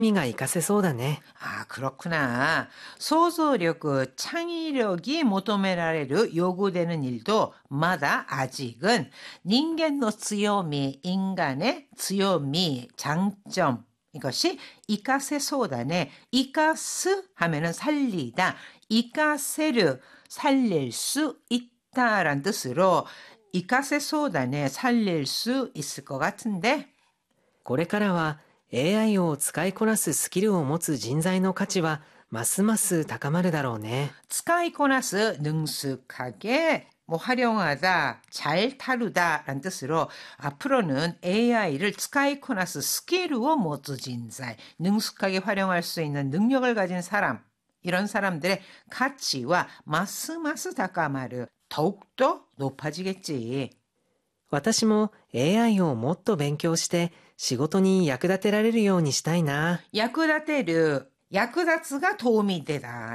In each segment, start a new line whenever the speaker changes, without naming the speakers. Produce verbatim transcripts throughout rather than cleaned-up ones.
味が活かせそうだね。
아, 그렇구나. 소소력, 창의력이 求められる 요구되는 일도 마다 아직은 닌겐의 強み, 인간의 強み, 장점, 이것이 이카세소다네. 이카스 하면은 살리다. 이카세르, 살릴 수 있다란 뜻으로 이카세소다네. 살릴 수 있을 것 같은데.
これからは エーアイ を使いこなすスキルを持つ人材の価値はますます高まるだろうね。
스카이코나스 능숙하게 뭐 활용하다, 잘 다루다라는 뜻으로 앞으로는 에이아이를 스카이코나스 스킬로 모두 진사이, 능숙하게 활용할 수 있는 능력을 가진 사람, 이런 사람들의 가치와 마스마스 다까마르, 더욱더 높아지겠지.
私も エーアイ をもっと勉強して仕事に役立てられるようにしたいな。
야쿠다테르, 야쿠다츠가 도움이 되다.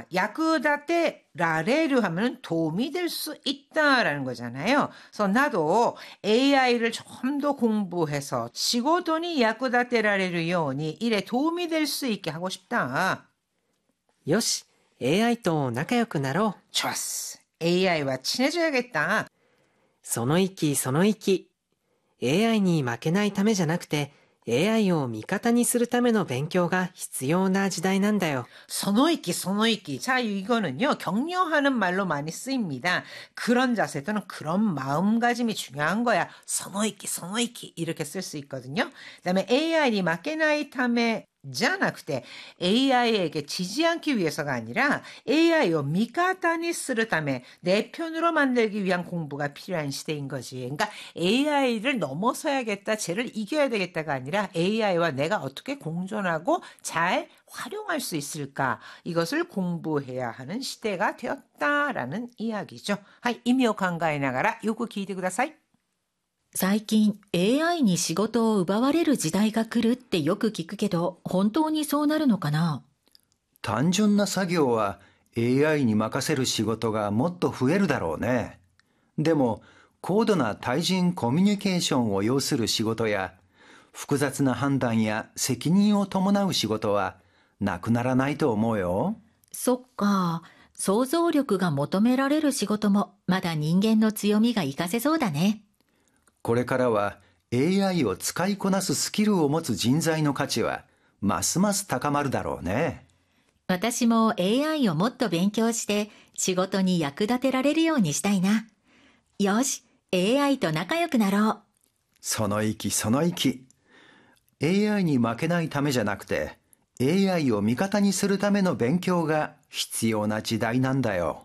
야쿠다테라레르 하면 도움이 될 수 있다라는 거잖아요. 그래서 나도 에이아이를 좀 더 공부해서 시고도니 야쿠다테라레르 요니 일에 도움이 될 수 있게 하고 싶다.
よし、エーアイ と仲良くなろう。
좋았어. 에이아이와 친해져야겠다.
その域その域。 エーアイ に負けないためじゃなくて エーアイ を味方にするための勉強が必要な時代なんだよ。
선호익기, 선호익기. 자, 이거는요, 격려하는 말로 많이 쓰입니다. 그런 자세 또는 그런 마음가짐이 중요한 거야. 선호익기, 선호익기. 이렇게 쓸 수 있거든요. 그 다음에 에이아이니 마케나이 탐에 じゃなくて 에이아이에게 지지 않기 위해서가 아니라 에이아이を味方にするため내 편으로 만들기 위한 공부가 필요한 시대인 거지. 그러니까 에이아이를 넘어서야겠다, 쟤를 이겨야 되겠다가 아니라 에이아이와 내가 어떻게 공존하고 잘 활용할 수 있을까, 이것을 공부해야 하는 시대가 되었다라는 이야기죠. 하이, 이미を考えながらよく聞いてください。
最近 エーアイ に仕事を奪われる時代が来るってよく聞くけど、本当にそうなるのかな？
単純な作業は エーアイ に任せる仕事がもっと増えるだろうね。でも高度な対人コミュニケーションを要する仕事や複雑な判断や責任を伴う仕事はなくならないと思うよ。
そっか、想像力が求められる仕事もまだ人間の強みが活かせそうだね。
これからは エーアイ を使いこなすスキルを持つ人材の価値はますます高まるだろうね。
私も エーアイ をもっと勉強して仕事に役立てられるようにしたいな。よし、エーアイ と仲良くなろう。
その意気その意気。エーアイ に負けないためじゃなくて エーアイ を味方にするための勉強が必要な時代なんだよ。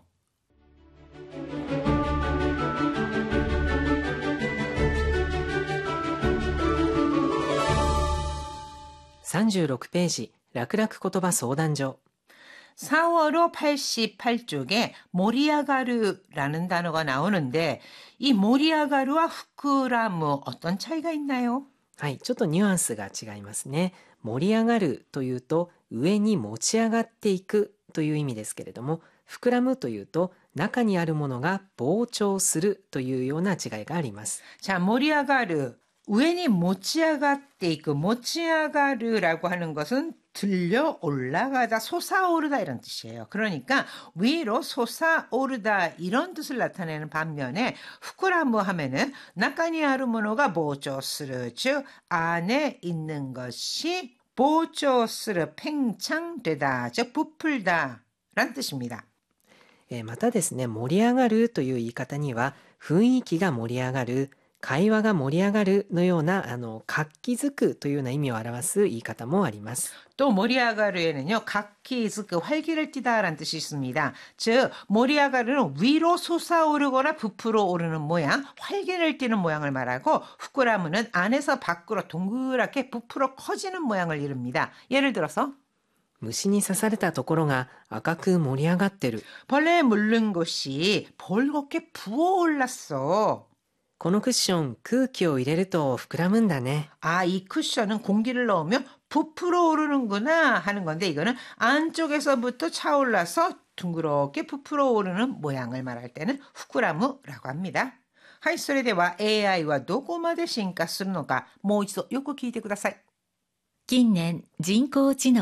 さんじゅうろくページ、楽々言葉相談所。
사월호 팔십팔 쪽에 모리아가르라는 단어가 나오는데 이 모리아가르와 후크라무 어떤 차이가 있나요?
はい、ちょっとニュアンスが違いますね。盛り上がるというと上に持ち上がっていくという意味ですけれども、膨らむというと中にあるものが膨張するというような違いがあります。
자, 모리아가르. 위에 모치아가테이크, 모치아가르라고 하는 것은 들려 올라가다, 솟아오르다 이런 뜻이에요. 그러니까 위로 솟아오르다 이런 뜻을 나타내는 반면에 후쿠라무 하면은 나카니 아루 모노가 보조스르, 즉 안에 있는 것이 보조스르, 팽창되다, 즉 부풀다 라는 뜻입니다.
えーまたですね、盛り上がるという言い方には雰囲気が盛り上がる、会話が盛り上がるのようなあの活気づくというような意味を表す言い方もあります。
또 모리아가르에는요, 각기즈그 활기를 띠다라는 뜻이 있습니다. 즉 모리아가르는 위로 솟아오르거나 부풀어 오르는 모양, 활기를 띠는 모양을 말하고 후쿠라무는 안에서 밖으로 동그랗게 부풀어 커지는 모양을 이릅니다. 예를 들어서
虫に刺されたところが赤く盛り上がってる。
벌레에 물른 곳이 벌겋게 부어올랐어.
このクッション空気を入れると膨らむんだね。
아, 이 쿠션은 공기를 넣으면 부풀어 오르는구나 하는 건데 이거는 안쪽에서부터 차올라서 둥그렇게 부풀어 오르는 모양을 말할 때는 후쿠라무라고 합니다. はい、それでは エーアイ はどこまで進化するのかもう一度よく聞いてください。
近年、人工知能